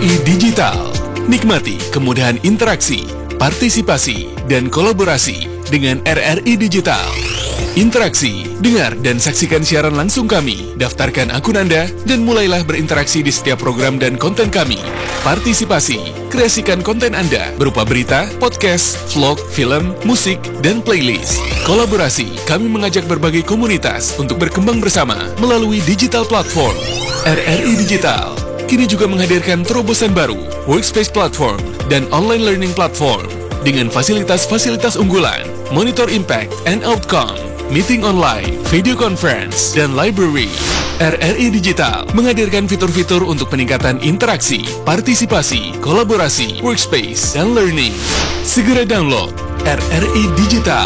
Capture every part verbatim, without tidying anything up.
I Digital. Nikmati kemudahan interaksi, partisipasi, dan kolaborasi dengan R R I Digital. Interaksi, dengar dan saksikan siaran langsung kami, daftarkan akun Anda, dan mulailah berinteraksi di setiap program dan konten kami. Partisipasi, kreasikan konten Anda berupa berita, podcast, vlog, film, musik, dan playlist. Kolaborasi, kami mengajak berbagai komunitas untuk berkembang bersama melalui digital platform. R R I Digital kini juga menghadirkan terobosan baru, workspace platform, dan online learning platform dengan fasilitas-fasilitas unggulan, monitor impact and outcome, meeting online, video conference, dan library. R R I Digital menghadirkan fitur-fitur untuk peningkatan interaksi, partisipasi, kolaborasi, workspace, dan learning. Segera download R R I Digital.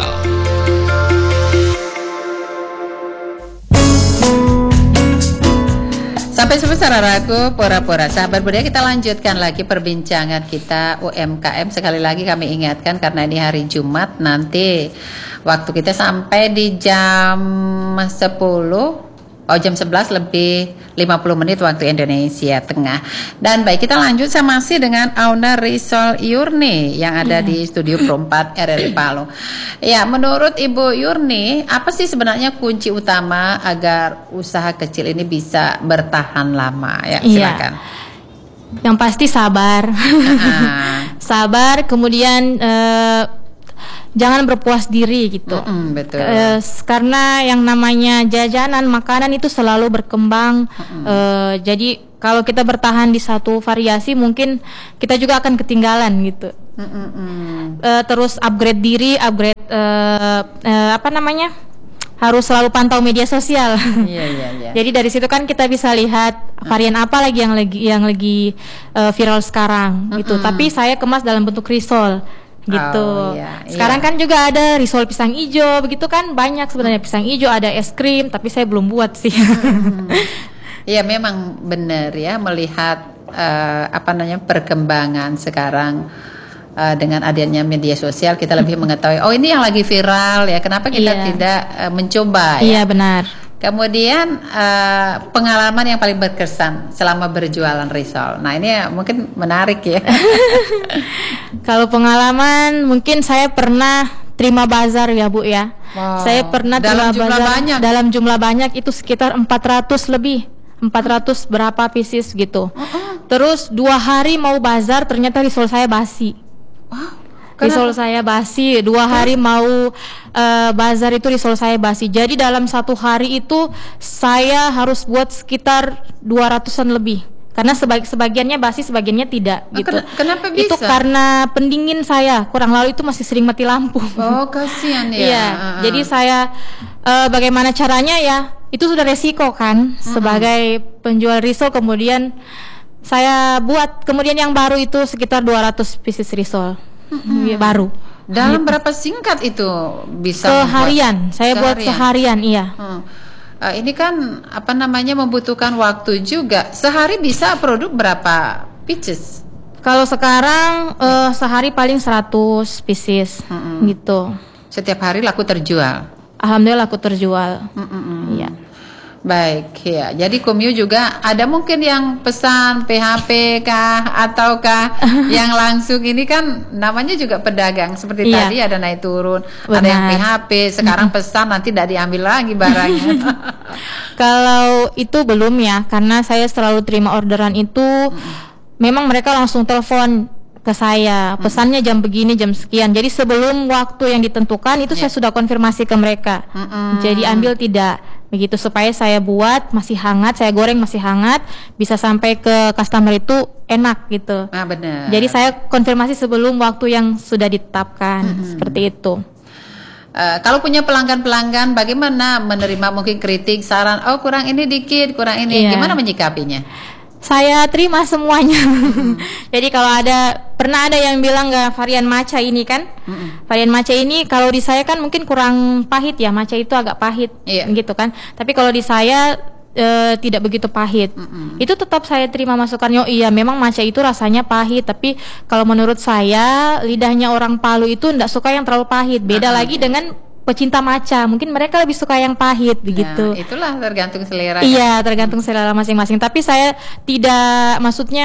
Sampai selesai saudaraku, pura-pura sahabat budaya, kita lanjutkan lagi perbincangan kita U M K M. Sekali lagi kami ingatkan karena ini hari Jumat, nanti waktu kita sampai di jam sepuluh, oh jam sebelas lebih lima puluh menit waktu Indonesia Tengah. Dan baik, kita lanjut, saya masih dengan Auna Rizal Yurni yang ada di Studio Pro empat R R I Palu. Ya, menurut Ibu Yurni, apa sih sebenarnya kunci utama agar usaha kecil ini bisa bertahan lama? Ya, silakan. Ya. Yang pasti sabar. Sabar, kemudian uh, jangan berpuas diri gitu. Mm-mm, betul. E, karena yang namanya jajanan, makanan itu selalu berkembang. E, jadi kalau kita bertahan di satu variasi, mungkin kita juga akan ketinggalan gitu. E, terus upgrade diri, upgrade e, e, apa namanya? Harus selalu pantau media sosial. Iya, iya, iya. Jadi dari situ kan kita bisa lihat varian apa lagi yang lagi yang lagi uh, viral sekarang gitu. Mm-mm. Tapi saya kemas dalam bentuk risol gitu. Oh, iya, sekarang iya. kan juga ada risol pisang hijau, begitu kan banyak sebenarnya pisang hijau, ada es krim, tapi saya belum buat sih. Iya, memang benar ya, melihat uh, apa namanya perkembangan sekarang uh, dengan adanya media sosial, kita lebih mengetahui oh ini yang lagi viral ya, kenapa kita Iya. tidak uh, mencoba ya. Iya benar. Kemudian uh, pengalaman yang paling berkesan selama berjualan risol. Nah ini ya, mungkin menarik ya. Kalau pengalaman mungkin saya pernah terima bazar ya Bu ya. Wow. Saya pernah Dalam terima jumlah bazar banyak. dalam jumlah banyak itu sekitar empat ratus lebih. empat ratus berapa pieces gitu. Uh-uh. Terus dua hari mau bazar ternyata risol saya basi. Wow. Risol saya basi, dua hari mau uh, bazar itu risol saya basi. Jadi dalam satu hari itu saya harus buat sekitar dua ratusan lebih. Karena sebag sebagiannya basi, sebagiannya tidak Oh, gitu. ken- kenapa bisa? Itu karena pendingin saya kurang, lalu itu masih sering mati lampu. Oh kasihan ya. Iya. Uh-uh. Jadi saya uh, bagaimana caranya ya? Itu sudah resiko kan uh-uh. sebagai penjual risol. Kemudian saya buat, kemudian yang baru itu sekitar dua ratus pieces risol. Hmm. Baru. Dalam gitu. berapa singkat itu bisa Seharian, membuat? saya buat seharian, iya. Hmm. Uh, ini kan apa namanya membutuhkan waktu juga. Sehari bisa produk berapa pieces? Kalau sekarang uh, sehari paling seratus pieces, Mm-mm. gitu. Setiap hari laku terjual. Alhamdulillah aku terjual. Mm-mm. Iya. Baik ya. Jadi Kumyu juga ada mungkin yang pesan P H P kah ataukah yang langsung, ini kan namanya juga pedagang seperti Iya. tadi ada naik turun, Benar. ada yang P H P sekarang pesan nanti tidak diambil lagi barangnya. Kalau itu belum ya, karena saya selalu terima orderan itu, mm-hmm. memang mereka langsung telepon ke saya, pesannya jam begini, jam sekian. Jadi sebelum waktu yang ditentukan itu Yeah. saya sudah konfirmasi ke mereka. Mm-mm. Jadi ambil tidak, begitu, supaya saya buat masih hangat, saya goreng masih hangat, bisa sampai ke customer itu enak gitu. Ah benar. Jadi saya konfirmasi sebelum waktu yang sudah ditetapkan, Mm-hmm. seperti itu. Uh, kalau punya pelanggan-pelanggan, bagaimana menerima mungkin kritik, saran, oh kurang ini dikit, kurang ini, Iya. gimana menyikapinya? Saya terima semuanya. Hmm. Jadi kalau ada, pernah ada yang bilang nggak varian matcha ini kan, hmm. varian matcha ini kalau di saya kan mungkin kurang pahit ya, matcha itu agak pahit, iya. gitu kan. Tapi kalau di saya e, tidak begitu pahit. Hmm. Itu tetap saya terima masukannya. Oh iya, memang matcha itu rasanya pahit. Tapi kalau menurut saya lidahnya orang Palu itu nggak suka yang terlalu pahit. Beda uh-huh. lagi dengan pecinta matcha, mungkin mereka lebih suka yang pahit begitu. Nah, itulah tergantung selera. Iya, tergantung selera masing-masing. Tapi saya tidak, maksudnya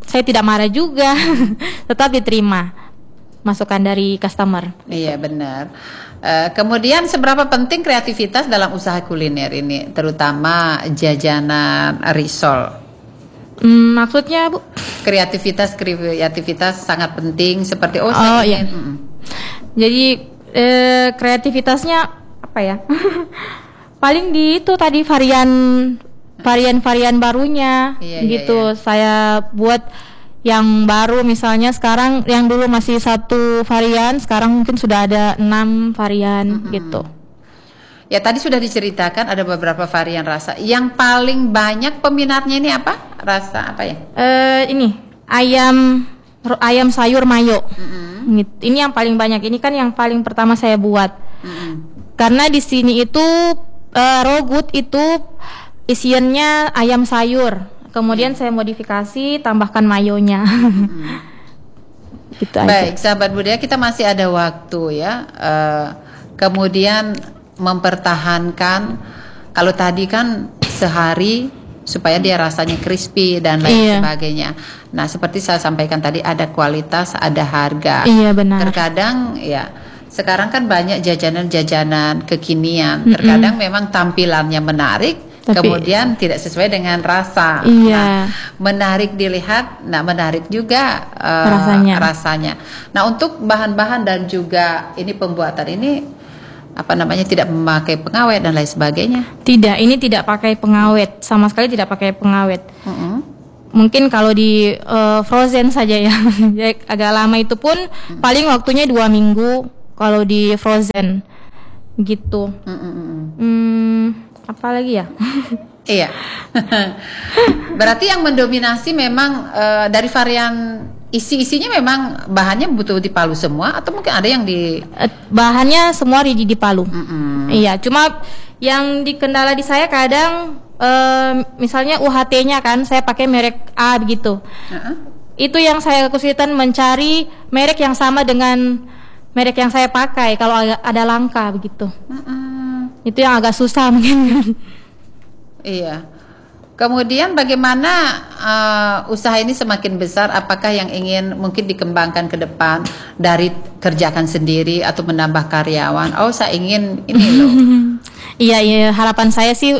saya tidak marah juga, tetap diterima masukan dari customer. Iya benar. Uh, kemudian seberapa penting kreativitas dalam usaha kuliner ini, terutama jajanan risol? Hmm, maksudnya Bu? Kreativitas kreativitas sangat penting seperti oh, oh saya iya. ingin, mm. Jadi eh, kreativitasnya apa ya? Paling di itu tadi varian varian-varian barunya iya, gitu. Iya, iya. Saya buat yang baru, misalnya sekarang yang dulu masih satu varian, sekarang mungkin sudah ada enam varian mm-hmm. gitu. Ya tadi sudah diceritakan ada beberapa varian rasa. Yang paling banyak peminatnya ini apa? Rasa apa ya? Eh ini ayam ayam sayur mayo. Mm-hmm. Ini yang paling banyak. Ini kan yang paling pertama saya buat. Mm-hmm. Karena di sini itu uh, raw good itu isiannya ayam sayur. Kemudian mm. saya modifikasi, tambahkan mayonya. Mm-hmm. Gitu Baik, aja. sahabat budaya, kita masih ada waktu ya. Uh, kemudian mempertahankan, kalau tadi kan sehari supaya dia rasanya crispy dan lain iya. sebagainya. Nah, seperti saya sampaikan tadi, ada kualitas, ada harga. Iya benar. Terkadang ya, sekarang kan banyak jajanan-jajanan kekinian. Mm-mm. Terkadang memang tampilannya menarik, tapi kemudian tidak sesuai dengan rasa. Iya. Nah, menarik dilihat, nah menarik juga uh, rasanya. rasanya. Nah, untuk bahan-bahan dan juga ini pembuatan ini apa namanya tidak memakai pengawet dan lain sebagainya. Tidak, ini tidak pakai pengawet, sama sekali tidak pakai pengawet. Mm-hmm. Mungkin kalau di uh, frozen saja ya, agak lama itu pun mm-hmm. paling waktunya dua minggu kalau di frozen, gitu. Mm-hmm. Hmm, apa lagi ya? Iya. Berarti yang mendominasi memang uh, dari varian isi-isinya memang bahannya butuh dipalu semua atau mungkin ada yang di bahannya semua di dipalu. Mm-mm. Iya, cuma yang dikendala di saya kadang e, misalnya U H T-nya kan saya pakai merek A begitu. Uh-uh. Itu yang saya kesulitan mencari merek yang sama dengan merek yang saya pakai kalau ada langka begitu. Mm-mm. Itu yang agak susah mungkin. Iya. Kemudian bagaimana uh, usaha ini semakin besar? Apakah yang ingin mungkin dikembangkan ke depan dari kerjakan sendiri atau menambah karyawan? Oh, saya ingin ini loh. Iya, iya. Harapan saya sih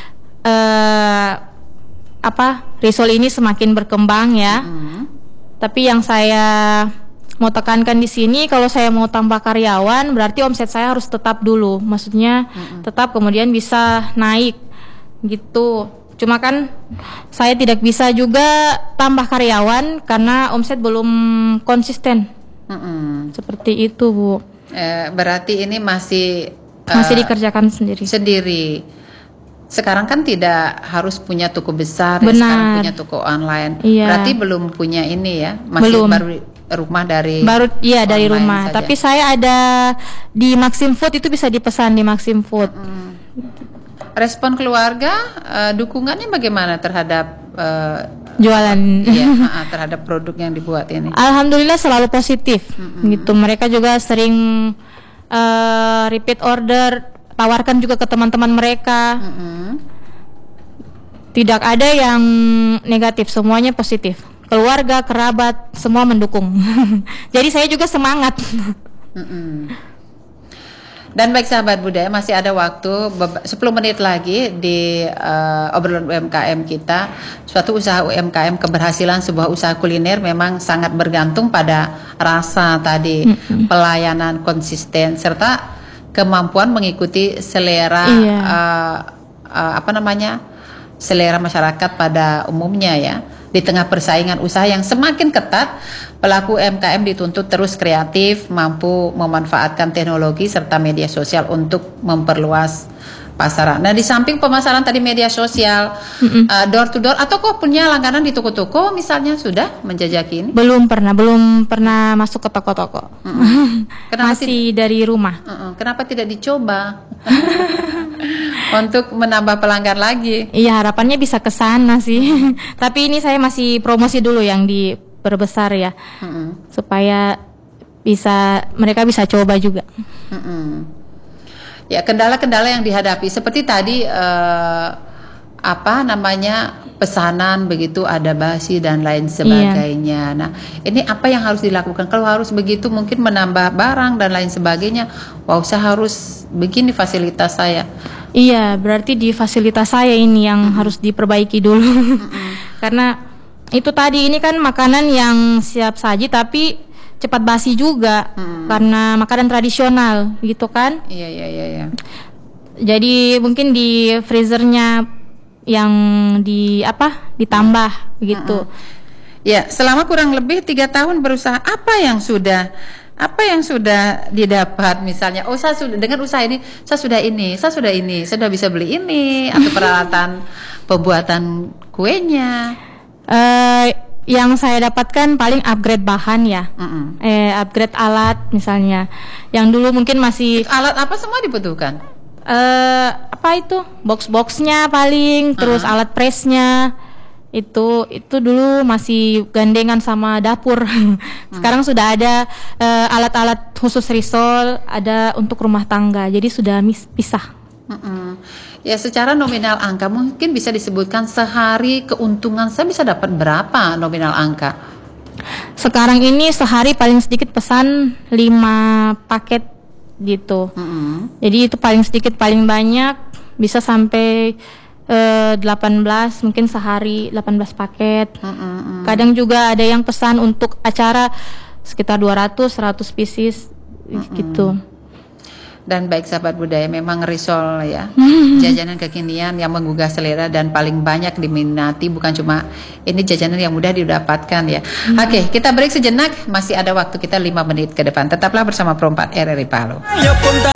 uh, apa risol ini semakin berkembang ya. Mm-hmm. Tapi yang saya mau tekankan di sini, kalau saya mau tambah karyawan, berarti omset saya harus tetap dulu. Maksudnya mm-hmm. tetap kemudian bisa naik gitu. Cuma kan saya tidak bisa juga tambah karyawan karena omset belum konsisten. Mm-mm. Seperti itu, Bu. Eh, berarti ini masih masih uh, dikerjakan sendiri. Sendiri. Sekarang kan tidak harus punya toko besar, ya, Benar. sekarang punya toko online. Iya. Berarti belum punya ini ya, masih belum. baru rumah dari baru iya dari rumah. saja. Tapi saya ada di Maxim Food, itu bisa dipesan di Maxim Food. Mm-mm. Respon keluarga, uh, dukungannya bagaimana terhadap uh, jualan? Iya, uh, terhadap produk yang dibuat ini. Alhamdulillah selalu positif, mm-hmm. gitu. Mereka juga sering uh, repeat order, tawarkan juga ke teman-teman mereka. Mm-hmm. Tidak ada yang negatif, semuanya positif. Keluarga, kerabat, semua mendukung. Jadi saya juga semangat. Mm-hmm. Dan baik sahabat budaya, masih ada waktu sepuluh menit lagi di uh, obrolan U M K M kita. Suatu usaha U M K M, keberhasilan sebuah usaha kuliner memang sangat bergantung pada rasa tadi, mm-hmm. pelayanan konsisten serta kemampuan mengikuti selera iya. uh, uh, apa namanya selera masyarakat pada umumnya ya. Di tengah persaingan usaha yang semakin ketat, pelaku U M K M dituntut terus kreatif, mampu memanfaatkan teknologi serta media sosial untuk memperluas pasaran. Nah, di samping pemasaran tadi media sosial, mm-hmm. uh, door to door, atau kok punya langganan di toko-toko misalnya, sudah menjajaki ini? Belum pernah, belum pernah masuk ke toko-toko. Mm-hmm. Masih tid- dari rumah. Uh-uh. Kenapa tidak dicoba? Untuk menambah pelanggan lagi. Iya, harapannya bisa ke sana sih. Tapi ini saya masih promosi dulu yang diperbesar ya. Mm-hmm. Supaya bisa mereka bisa coba juga. Mm-hmm. Ya, kendala-kendala yang dihadapi seperti tadi uh, apa namanya pesanan begitu ada basi dan lain sebagainya. Iya. Nah, ini apa yang harus dilakukan? Kalau harus begitu mungkin menambah barang dan lain sebagainya. Wow, saya harus begini fasilitas saya. Iya, berarti di fasilitas saya ini yang mm-hmm. harus diperbaiki dulu. Mm-hmm. Karena itu tadi ini kan makanan yang siap saji tapi cepat basi juga. Mm-hmm. Karena makanan tradisional gitu kan. Iya, iya, iya, iya. Jadi mungkin di freezernya yang di apa ditambah gitu. Mm-hmm. Ya, selama kurang lebih tiga tahun berusaha, apa yang sudah apa yang sudah didapat misalnya? Oh, saya sudah dengan usaha ini, saya sudah ini, saya sudah ini, saya sudah bisa beli ini atau peralatan pembuatan kuenya. Uh, yang saya dapatkan paling upgrade bahan ya, mm-hmm. eh, upgrade alat misalnya. Yang dulu mungkin masih alat apa semua dibutuhkan. Uh, apa itu box-boxnya paling, terus uh-huh. alat pressnya itu itu dulu masih gandengan sama dapur. Sekarang uh-huh. sudah ada uh, alat-alat khusus risol, ada untuk rumah tangga, jadi sudah mis- pisah. Uh-uh. Ya, secara nominal angka mungkin bisa disebutkan sehari keuntungan saya bisa dapat berapa nominal angka? Sekarang ini sehari paling sedikit pesan lima paket gitu. Mm-hmm. Jadi itu paling sedikit paling banyak bisa sampai uh, delapan belas mungkin sehari delapan belas paket. Mm-hmm. Kadang juga ada yang pesan untuk acara sekitar dua ratus seratus pieces mm-hmm. gitu. Dan baik sahabat budaya, memang risol ya, jajanan kekinian yang menggugah selera dan paling banyak diminati, bukan cuma ini jajanan yang mudah didapatkan ya. Hmm. Oke, kita break sejenak, masih ada waktu kita lima menit ke depan. Tetaplah bersama Pro empat R R I Palu.